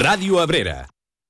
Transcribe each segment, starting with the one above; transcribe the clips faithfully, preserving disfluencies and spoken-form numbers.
Ràdio Abrera.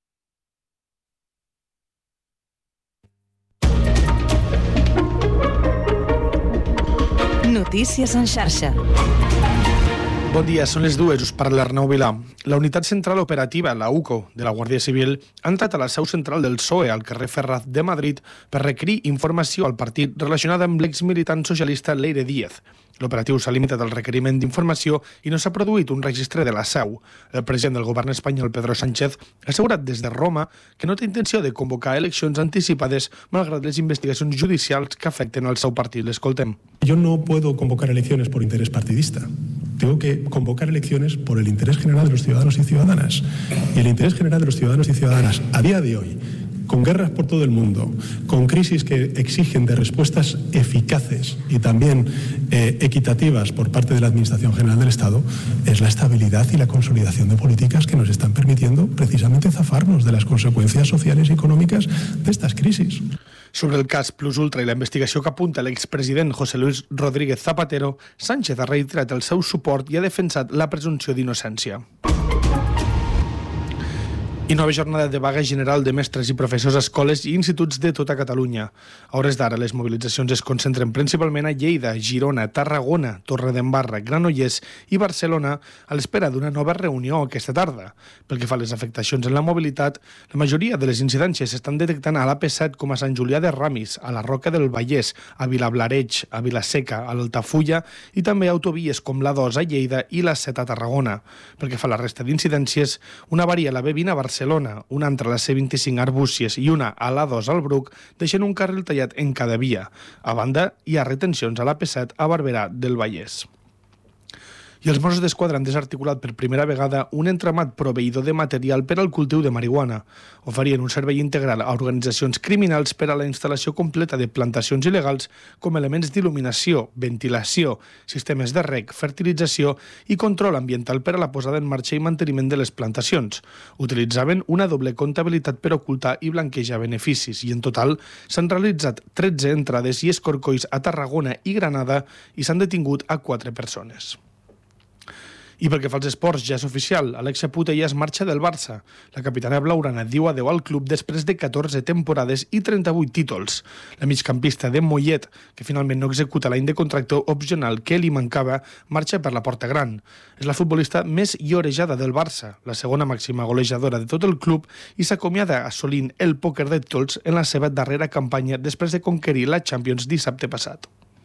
Notícies en xarxa. Bon dia, són les dues, us parla Arnau Vilà. La Unitat Central Operativa, la U C O, de la Guàrdia Civil, ha entrat a la seu central del P S O E, al carrer Ferraz de Madrid, per requerir informació al partit relacionada amb l'exmilitant socialista Leire Díez. L'operatiu s'ha limitat al requeriment d'informació i no s'ha produït un registre de la seu. El president del govern espanyol, Pedro Sánchez, ha assegurat des de Roma que no té intenció de convocar eleccions anticipades malgrat les investigacions judicials que afecten al seu partit. L'escoltem. Yo no puedo convocar elecciones por interés partidista. Tengo que convocar elecciones por el interés general de los ciudadanos y ciudadanas. Y el interés general de los ciudadanos y ciudadanas a día de hoy, con guerras por todo el mundo, con crisis que exigen de respuestas eficaces y también eh, equitativas por parte de la Administración General del Estado, es la estabilidad y la consolidación de políticas que nos están permitiendo precisamente zafarnos de las consecuencias sociales y económicas de estas crisis. Sobre el cas Plus Ultra i la investigació que apunta l'expresident José Luis Rodríguez Zapatero, Sánchez ha reiterat el seu suport i ha defensat la presumpció d'innocència. I nova jornada de vaga general de mestres i professors a escoles i instituts de tota Catalunya. A hores d'ara, les mobilitzacions es concentren principalment a Lleida, Girona, Tarragona, Torredembarra, Granollers i Barcelona a l'espera d'una nova reunió aquesta tarda. Pel que fa a les afectacions en la mobilitat, la majoria de les incidències s'estan detectant a l'A P set com a Sant Julià de Ramis, a la Roca del Vallès, a Vilablareig, a Vilaseca, a l'Altafulla i també a autovies com l'A dos a Lleida i l'A set a Tarragona. Pel que fa a la resta d'incidències, una avaria a la B vint a Barcelona, Barcelona, una altra a la C vint-i-cinc a Arbúcies i una a l'A dos al Bruc deixen un carril tallat en cada via. A banda, hi ha retencions a l'A P set a Barberà del Vallès. I els Mossos d'Esquadra han desarticulat per primera vegada un entramat proveïdor de material per al cultiu de marihuana. Oferien un servei integral a organitzacions criminals per a la instal·lació completa de plantacions il·legals com elements d'il·luminació, ventilació, sistemes de reg, fertilització i control ambiental per a la posada en marxa i manteniment de les plantacions. Utilitzaven una doble comptabilitat per ocultar i blanquejar beneficis i en total s'han realitzat tretze entrades i escorcolls a Tarragona i Granada i s'han detingut a quatre persones. I pel que fa als esports, ja és oficial, Alexia Putellas marxa del Barça. La capitana blaugrana diu adeu al club després de catorze temporades i trenta-vuit títols. La migcampista de Mollet, que finalment no executa l'any de contracte opcional que li mancava, marxa per la porta gran. És la futbolista més llorejada del Barça, la segona màxima golejadora de tot el club i s'acomiada assolint el pòquer de tots en la seva darrera campanya després de conquerir la Champions dissabte passat.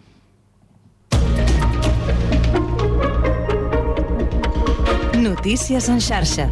Notícies en xarxa.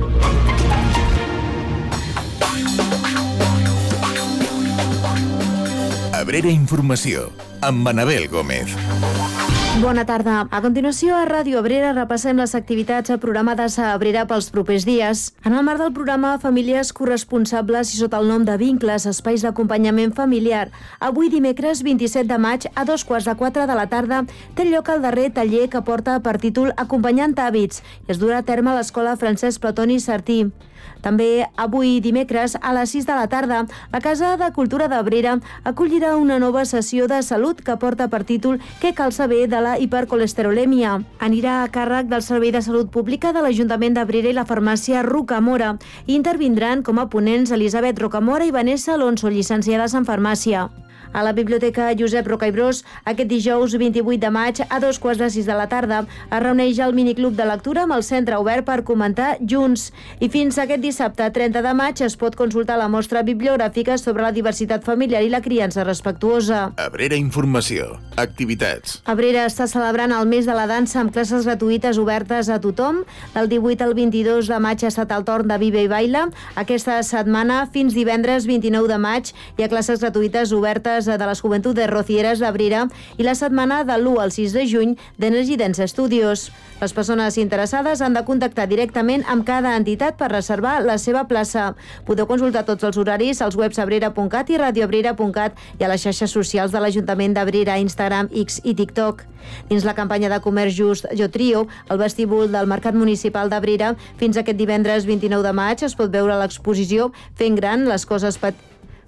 Abrera Informació, amb Manabel Gómez. Bona tarda. A continuació, a Ràdio Abrera repassem les activitats programades a Abrera pels propers dies. En el marc del programa Famílies corresponsables i sota el nom de Vincles, espais d'acompanyament familiar, avui dimecres vint-i-set de maig a dos quarts de quatre de la tarda té lloc el darrer taller que porta per títol Acompanyant hàbits i es durà a terme a l'Escola Francesc Platoni Sartí. També avui dimecres a les sis de la tarda la Casa de Cultura d'Abrera acollirà una nova sessió de salut que porta per títol Què cal saber de la hipercolesterolèmia. Anirà a càrrec del Servei de Salut Pública de l'Ajuntament d'Abrera i la farmàcia Rocamora i intervindran com a ponents Elisabet Rocamora i Vanessa Alonso, llicenciades en farmàcia. A la Biblioteca Josep Roca i Bros, aquest dijous vint-i-vuit de maig a dos quarts de sis de la tarda es reuneix el miniclub de lectura amb el centre obert per comentar junts. I fins aquest dissabte trenta de maig es pot consultar la mostra bibliogràfica sobre la diversitat familiar i la criança respectuosa. Abrera Informació, activitats. Abrera està celebrant el mes de la dansa amb classes gratuïtes obertes a tothom. Del divuit al vint-i-dos de maig ha estat el torn de Vive i Baila. Aquesta setmana fins divendres vint-i-nou de maig hi ha classes gratuïtes obertes de les Joventuts de Rocieres d'Abrera i la setmana de l'u al sis de juny d'Energy Dance Studios. Les persones interessades han de contactar directament amb cada entitat per reservar la seva plaça. Podeu consultar tots els horaris als webs abrera punt cat i radioabrera punt cat i a les xarxes socials de l'Ajuntament d'Abrera, Instagram, X i TikTok. Dins la campanya de comerç just Jo Trio, al vestíbul del Mercat Municipal d'Abrera, fins aquest divendres vint-i-nou de maig es pot veure l'exposició Fent gran les coses petites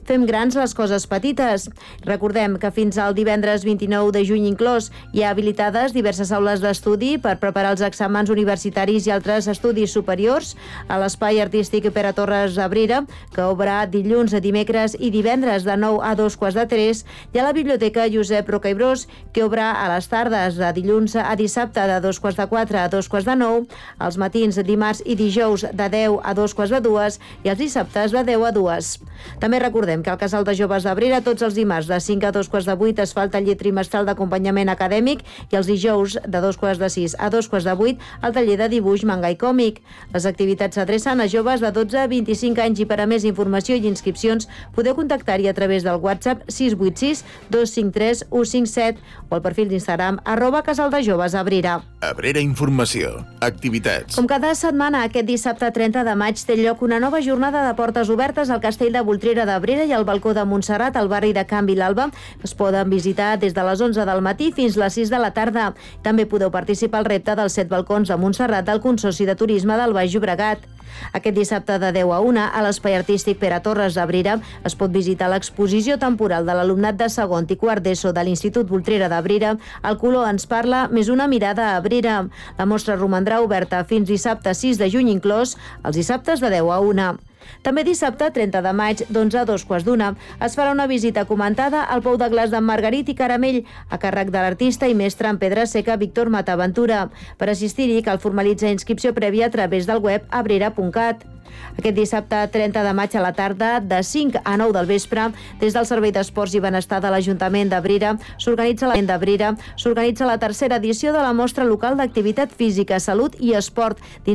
Fem grans les coses petites. Recordem que fins al divendres vint-i-nou de juny inclòs hi ha habilitades diverses aules d'estudi per preparar els exàmens universitaris i altres estudis superiors a l'Espai Artístic Pere Torres d'Abrera, que obre dilluns, dimecres i divendres de nou a dos quarts de tres, i a la Biblioteca Josep Roca i Bros, que obre a les tardes de dilluns a dissabte de dos quarts de quatre a dos quarts de nou, els matins dimarts i dijous de deu a dos quarts de dues i els dissabtes de deu a dues. També recordem que al Casal de Joves d'Abrera tots els dimarts de cinc a dos quarts de vuit es fa el taller trimestral d'acompanyament acadèmic i els dijous de dos quarts de sis a dos quarts de vuit el taller de dibuix, manga i còmic. Les activitats s'adrecen a joves de dotze a vint-i-cinc anys i per a més informació i inscripcions podeu contactar-hi a través del WhatsApp sis vuit sis dos cinc tres u cinc set o al perfil d'Instagram arroba Casal de Joves Abrera. Abrera Informació. Activitats. Com cada setmana, aquest dissabte trenta de maig té lloc una nova jornada de portes obertes al Castell de Voltrera d'Abrera i al Balcó de Montserrat, al barri de Can Vilalba. Es poden visitar des de les onze del matí fins les sis de la tarda. També podeu participar al repte dels set balcons de Montserrat del Consorci de Turisme del Baix Llobregat. Aquest dissabte de deu a una, a l'Espai Artístic Pere Torres d'Abrera, es pot visitar l'exposició temporal de l'alumnat de segon i quart d'ESO de l'Institut Voltrera d'Abrera. El color ens parla, més una mirada a Abrera. La mostra romandrà oberta fins dissabte sis de juny inclòs, els dissabtes de deu a una. També dissabte, trenta de maig, d'onze a dos quarts d'una, es farà una visita comentada al Pou de Glaç d'en Margarit i Caramell, a càrrec de l'artista i mestre en pedra seca Víctor Mataventura. Per assistir-hi cal formalitzar inscripció prèvia a través del web abrera punt cat. Aquest dissabte, trenta de maig a la tarda, de cinc a nou del vespre, des del Servei d'Esports i Benestar de l'Ajuntament d'Abrera, s'organitza la d'Abrera, s'organitza la tercera edició de la mostra local d'activitat física, salut i esport